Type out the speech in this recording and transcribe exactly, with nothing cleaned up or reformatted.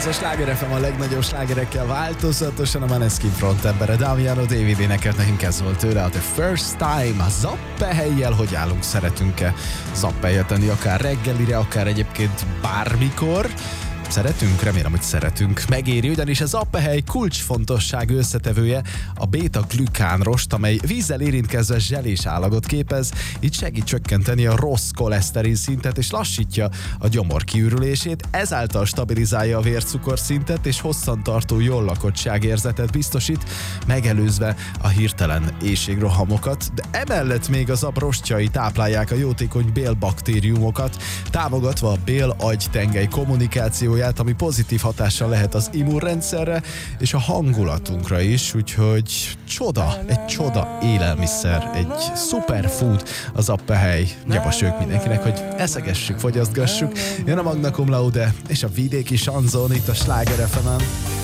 Ez a Sláger ef em a legnagyobb slágerekkel változatosan, a Maneskin frontembere Damiano David énekelt, nekünk ez volt tőle a The First Time, a Zappehelyjel. Hogy állunk, szeretünk-e Zappehelyet tenni, akár reggelire, akár egyébként bármikor? Szeretünk? Remélem, hogy szeretünk. Megéri, ugyanis a Zappehely kulcsfontosságú összetevője a béta-glükán rost, amely vízzel érintkezve zselés állagot képez, így segít csökkenteni a rossz koleszterin szintet és lassítja a gyomor kiürülését, ezáltal stabilizálja a vércukorszintet és hosszantartó jollakottságérzetet biztosít, megelőzve a hirtelen éhségrohamokat, de emellett még az abb rostjai táplálják a jótékony bélbaktériumokat, támogatva a bél-agy-tengely kommunikációját, ami pozitív hatással lehet az immunrendszerre és a hangulatunkra is, úgyhogy csoda, egy csoda élelmiszer, egy superfood az Zappehely. Javasoljuk mindenkinek, hogy eszegessük, fogyasztgassuk. Jön a Magna Cum Laude és a vidéki sanzon itt a Sláger ef emen.